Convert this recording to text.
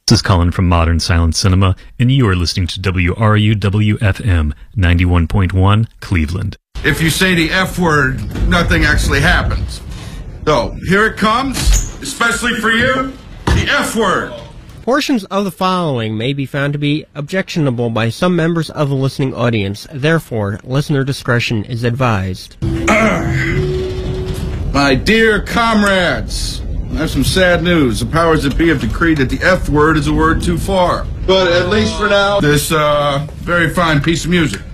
This is Colin from Modern Silent Cinema, and you are listening to WRUW-FM 91.1 Cleveland. If you say the F word, nothing actually happens. So, here it comes, especially for you, the F word. Portions of the following may be found to be objectionable by some members of the listening audience. Therefore, listener discretion is advised. My dear comrades, I have some sad news. The powers that be have decreed that the F word is a word too far. But at least for now, this very fine piece of music